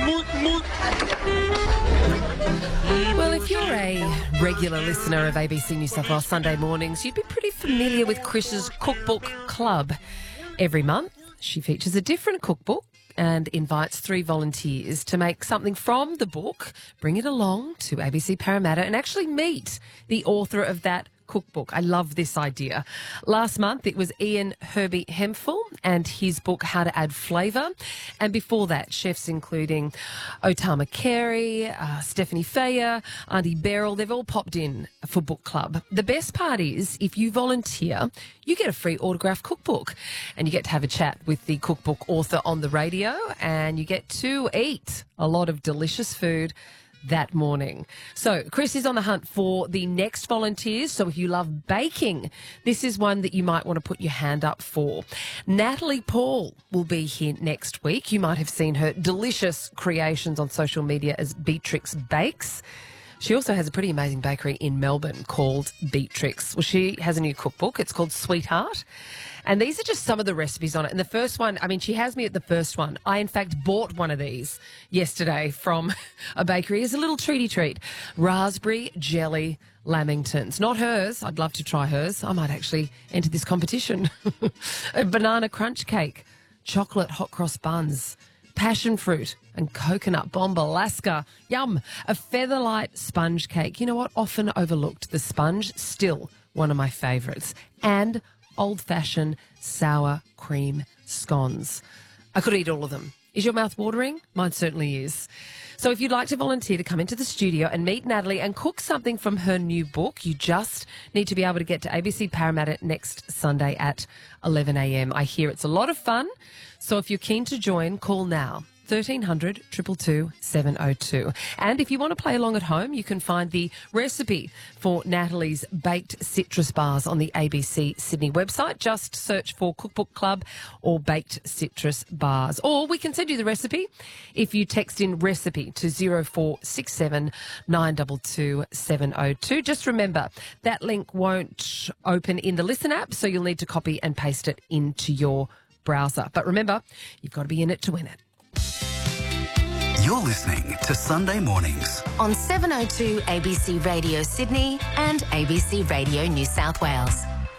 Well, if you're a regular listener of ABC New South Wales Sunday mornings, you'd be pretty familiar with Chris's Cookbook Club. Every month, she features a different cookbook and invites 3 volunteers to make something from the book, bring it along to ABC Parramatta and actually meet the author of that cookbook. I love this idea. Last month it was Ian Herbie Hemphill and his book How to Add Flavour, and before that chefs including Otama Carey, Stephanie Fayer, Auntie Beryl, they've all popped in for book club. The best part is if you volunteer you get a free autographed cookbook and you get to have a chat with the cookbook author on the radio and you get to eat a lot of delicious food that morning. So Chris is on the hunt for the next volunteers. So if you love baking, this is one that you might want to put your hand up for. Natalie Paul will be here next week. You might have seen her delicious creations on social media as Beatrix Bakes. She also has a pretty amazing bakery in Melbourne called Beatrix. Well, she has a new cookbook. It's called Sweetheart. And these are just some of the recipes on it. And the first one, I mean, she has me at the first one. I, in fact, bought one of these yesterday from a bakery as a little treaty treat. Raspberry jelly lamingtons. Not hers. I'd love to try hers. I might actually enter this competition. A banana crunch cake, chocolate hot cross buns, passion fruit and coconut bomb Alaska. Yum. A featherlight sponge cake. You know what? Often overlooked. The sponge, still one of my favourites. And old-fashioned sour cream scones. I could eat all of them. Is your mouth watering? Mine certainly is. So if you'd like to volunteer to come into the studio and meet Natalie and cook something from her new book, you just need to be able to get to ABC Parramatta next Sunday at 11 a.m. I hear it's a lot of fun. So if you're keen to join, call now. 1300 222 702. And if you want to play along at home, you can find the recipe for Natalie's baked citrus bars on the ABC Sydney website. Just search for Cookbook Club or Baked Citrus Bars. Or we can send you the recipe if you text in recipe to 0467 922 702. Just remember, that link won't open in the Listen app, so you'll need to copy and paste it into your browser. But remember, you've got to be in it to win it. You're listening to Sunday Mornings on 702 ABC Radio Sydney and ABC Radio New South Wales.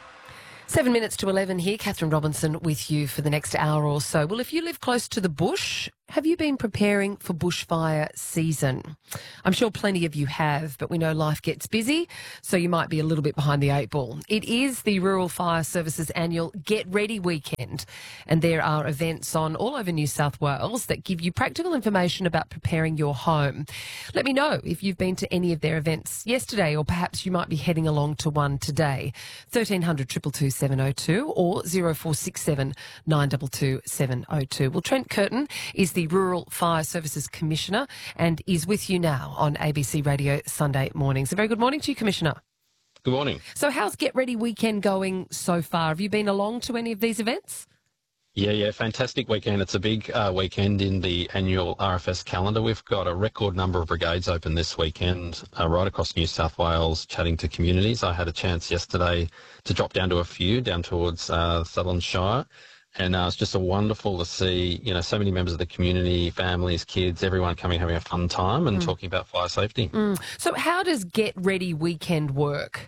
7 minutes to 11 here. Catherine Robinson with you for the next hour or so. Well, if you live close to the bush, have you been preparing for bushfire season? I'm sure plenty of you have, but we know life gets busy, so you might be a little bit behind the 8 ball. It is the Rural Fire Services annual Get Ready weekend, and there are events on all over New South Wales that give you practical information about preparing your home. Let me know if you've been to any of their events yesterday, or perhaps you might be heading along to one today. 1300 222 702 or 0467 922 702. Well, Trent Curtin is the Rural Fire Services Commissioner and is with you now on ABC Radio Sunday Mornings. A very good morning to you, Commissioner. Good morning. So how's Get Ready weekend going so far? Have you been along to any of these events? Yeah, fantastic weekend. It's a big weekend in the annual RFS calendar. We've got a record number of brigades open this weekend right across New South Wales, chatting to communities. I had a chance yesterday to drop down to a few, down towards Sutherland Shire. And it's just wonderful to see, so many members of the community, families, kids, everyone coming, having a fun time and talking about fire safety. So how does Get Ready weekend work?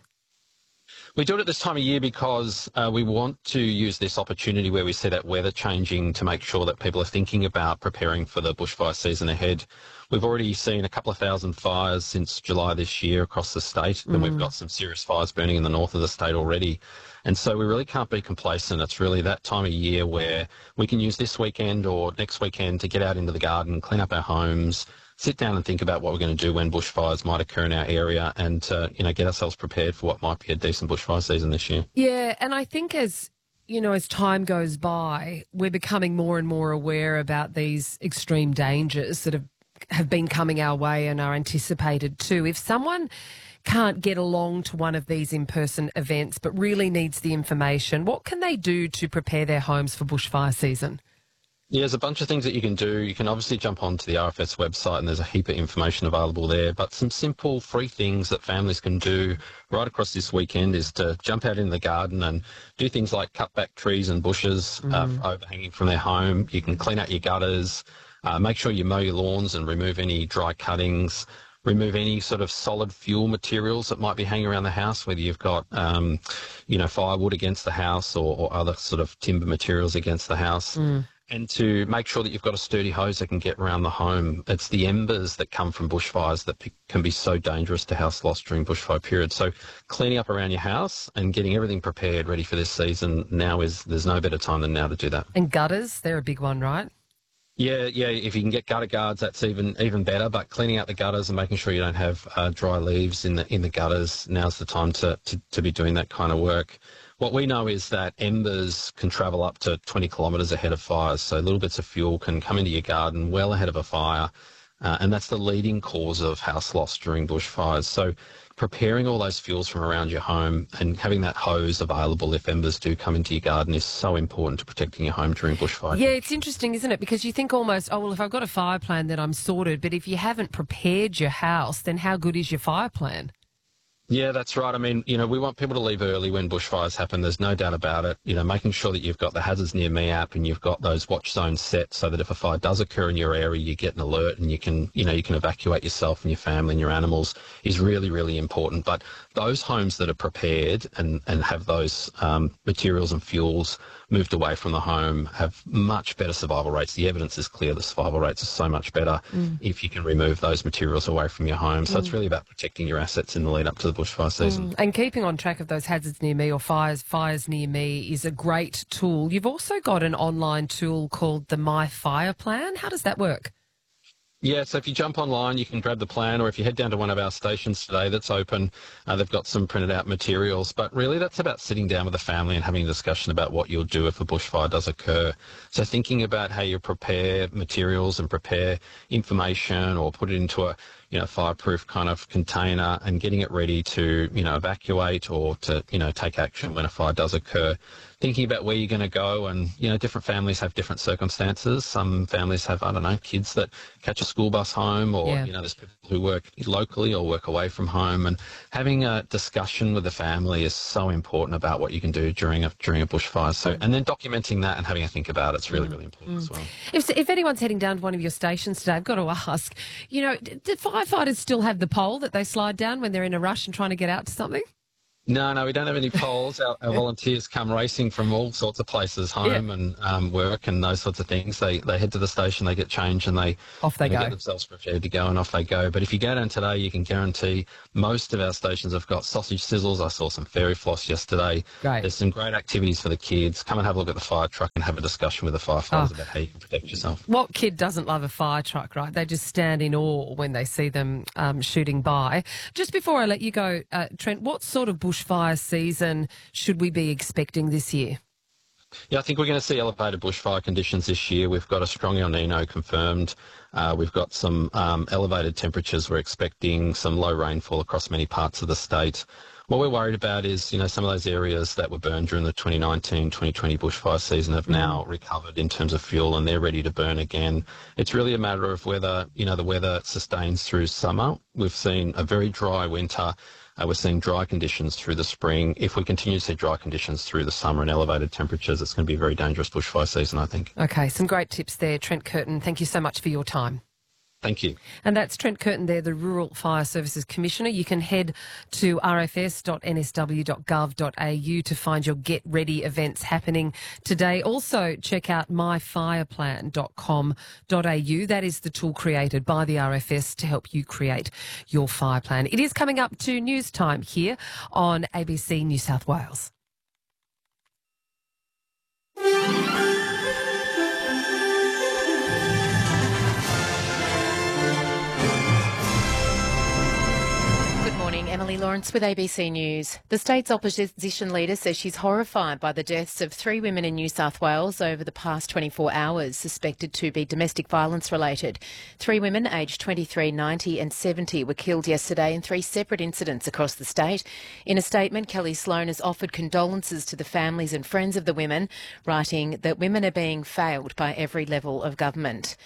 We do it at this time of year because we want to use this opportunity where we see that weather changing to make sure that people are thinking about preparing for the bushfire season ahead. We've already seen a couple of thousand fires since July this year across the state, and we've got some serious fires burning in the north of the state already. And so we really can't be complacent. It's really that time of year where we can use this weekend or next weekend to get out into the garden, clean up our homes, sit down and think about what we're going to do when bushfires might occur in our area and, get ourselves prepared for what might be a decent bushfire season this year. Yeah, and I think as time goes by, we're becoming more and more aware about these extreme dangers that have been coming our way and are anticipated too. If someone can't get along to one of these in-person events but really needs the information, what can they do to prepare their homes for bushfire season? Yeah, there's a bunch of things that you can do. You can obviously jump onto the RFS website and there's a heap of information available there, but some simple free things that families can do right across this weekend is to jump out in the garden and do things like cut back trees and bushes overhanging from their home. You can clean out your gutters. Make sure you mow your lawns and remove any dry cuttings. Remove any sort of solid fuel materials that might be hanging around the house, whether you've got, firewood against the house or other sort of timber materials against the house. And to make sure that you've got a sturdy hose that can get around the home. It's the embers that come from bushfires that can be so dangerous to house loss during bushfire periods. So cleaning up around your house and getting everything prepared, ready for this season there's no better time than now to do that. And gutters, they're a big one, right? Yeah. If you can get gutter guards, that's even better. But cleaning out the gutters and making sure you don't have dry leaves in the gutters, now's the time to be doing that kind of work. What we know is that embers can travel up to 20 kilometres ahead of fires. So little bits of fuel can come into your garden well ahead of a fire. And that's the leading cause of house loss during bushfires. So preparing all those fuels from around your home and having that hose available if embers do come into your garden is so important to protecting your home during bushfire. Yeah, it's interesting, isn't it? Because you think almost, oh, well, if I've got a fire plan, then I'm sorted. But if you haven't prepared your house, then how good is your fire plan? Yeah, that's right. I mean, we want people to leave early when bushfires happen. There's no doubt about it. Making sure that you've got the Hazards Near Me app and you've got those watch zones set so that if a fire does occur in your area, you get an alert and you can evacuate yourself and your family and your animals is really, really important. But those homes that are prepared and have those materials and fuels moved away from the home have much better survival rates. The evidence is clear. The survival rates are so much better if you can remove those materials away from your home. So it's really about protecting your assets in the lead up to the bushfire season. And keeping on track of those hazards near me or fires near me is a great tool. You've also got an online tool called the My Fire Plan. How does that work? Yeah, so if you jump online, you can grab the plan, or if you head down to one of our stations today that's open, they've got some printed out materials. But really that's about sitting down with the family and having a discussion about what you'll do if a bushfire does occur. So thinking about how you prepare materials and prepare information or put it into a fireproof kind of container and getting it ready to, evacuate or to, take action when a fire does occur. Thinking about where you're going to go and, different families have different circumstances. Some families have, kids that catch a school bus home or, there's people who work locally or work away from home. And having a discussion with the family is so important about what you can do during a bushfire. So, and then documenting that and having a think about it's really, really important as well. If anyone's heading down to one of your stations today, I've got to ask, do firefighters still have the pole that they slide down when they're in a rush and trying to get out to something? No, we don't have any poles. Our volunteers come racing from all sorts of places, home and work and those sorts of things. They head to the station, they get changed and they go. Get themselves prepared to go and off they go. But if you go down today, you can guarantee most of our stations have got sausage sizzles. I saw some fairy floss yesterday. Great. There's some great activities for the kids. Come and have a look at the fire truck and have a discussion with the firefighters about how you can protect yourself. What kid doesn't love a fire truck, right? They just stand in awe when they see them shooting by. Just before I let you go, Trent, what sort of bushfire season should we be expecting this year? Yeah, I think we're going to see elevated bushfire conditions this year. We've got a strong El Nino confirmed. We've got some elevated temperatures. We're expecting some low rainfall across many parts of the state. What we're worried about is, some of those areas that were burned during the 2019-2020 bushfire season have now recovered in terms of fuel and they're ready to burn again. It's really a matter of whether, the weather sustains through summer. We've seen a very dry winter. We're seeing dry conditions through the spring. If we continue to see dry conditions through the summer and elevated temperatures, it's going to be a very dangerous bushfire season, I think. Okay, some great tips there, Trent Curtin. Thank you so much for your time. Thank you. And that's Trent Curtin there, the Rural Fire Services Commissioner. You can head to rfs.nsw.gov.au to find your Get Ready events happening today. Also, check out myfireplan.com.au. That is the tool created by the RFS to help you create your fire plan. It is coming up to news time here on ABC New South Wales. Emily Lawrence with ABC News. The state's opposition leader says she's horrified by the deaths of 3 women in New South Wales over the past 24 hours, suspected to be domestic violence related. 3 women aged 23, 90 and 70 were killed yesterday in 3 separate incidents across the state. In a statement, Kelly Sloan has offered condolences to the families and friends of the women, writing that women are being failed by every level of government.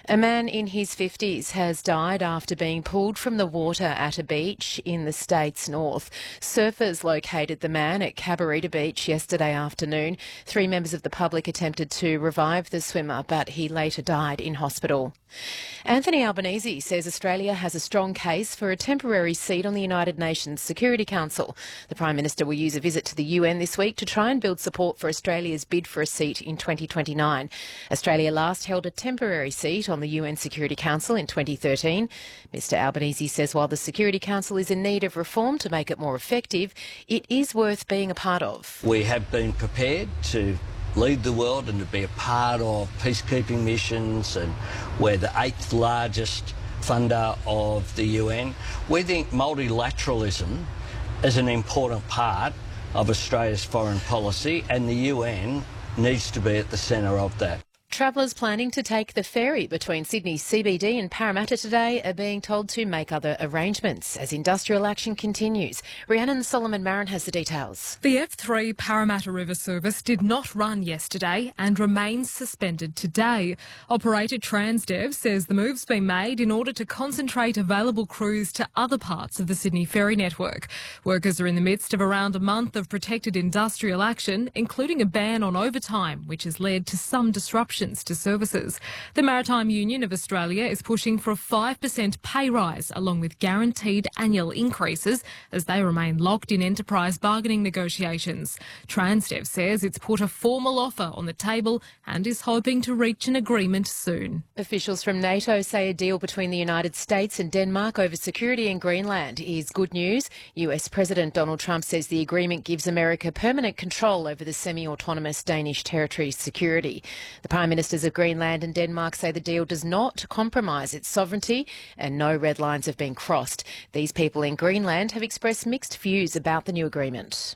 A man in his 50s has died after being pulled from the water at a beach in the state's north. Surfers located the man at Cabarita Beach yesterday afternoon. 3 members of the public attempted to revive the swimmer, but he later died in hospital. Anthony Albanese says Australia has a strong case for a temporary seat on the United Nations Security Council. The Prime Minister will use a visit to the UN this week to try and build support for Australia's bid for a seat in 2029. Australia last held a temporary seat on the UN Security Council in 2013. Mr Albanese says while the Security Council is in need of reform to make it more effective, it is worth being a part of. We have been prepared to lead the world and to be a part of peacekeeping missions, and we're the 8th largest funder of the UN. We think multilateralism is an important part of Australia's foreign policy, and the UN needs to be at the centre of that. Travellers planning to take the ferry between Sydney's CBD and Parramatta today are being told to make other arrangements as industrial action continues. Rhiannon Solomon-Marin has the details. The F3 Parramatta River service did not run yesterday and remains suspended today. Operator Transdev says the move's been made in order to concentrate available crews to other parts of the Sydney ferry network. Workers are in the midst of around a month of protected industrial action, including a ban on overtime, which has led to some disruption to services. The Maritime Union of Australia is pushing for a 5% pay rise along with guaranteed annual increases as they remain locked in enterprise bargaining negotiations. Transdev says it's put a formal offer on the table and is hoping to reach an agreement soon. Officials from NATO say a deal between the United States and Denmark over security in Greenland is good news. US President Donald Trump says the agreement gives America permanent control over the semi-autonomous Danish territory's security. The Prime Ministers of Greenland and Denmark say the deal does not compromise its sovereignty and no red lines have been crossed. These people in Greenland have expressed mixed views about the new agreement.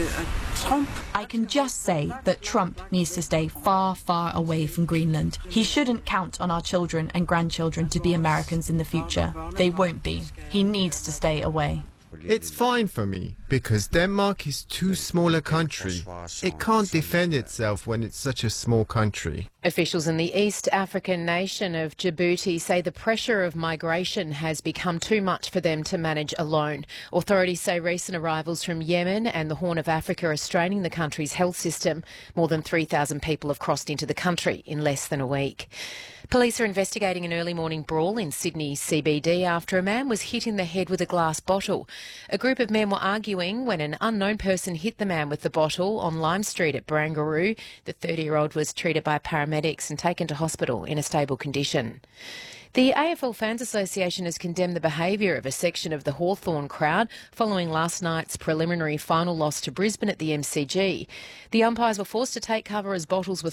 I can just say that Trump needs to stay far, far away from Greenland. He shouldn't count on our children and grandchildren to be Americans in the future. They won't be. He needs to stay away. It's fine for me, because Denmark is too small a country. It can't defend itself when it's such a small country. Officials in the East African nation of Djibouti say the pressure of migration has become too much for them to manage alone. Authorities say recent arrivals from Yemen and the Horn of Africa are straining the country's health system. More than 3,000 people have crossed into the country in less than a week. Police are investigating an early morning brawl in Sydney CBD after a man was hit in the head with a glass bottle. A group of men were arguing when an unknown person hit the man with the bottle on Lime Street at Barangaroo. The 30-year-old was treated by paramedics and taken to hospital in a stable condition. The AFL Fans Association has condemned the behaviour of a section of the Hawthorn crowd following last night's preliminary final loss to Brisbane at the MCG. The umpires were forced to take cover as bottles were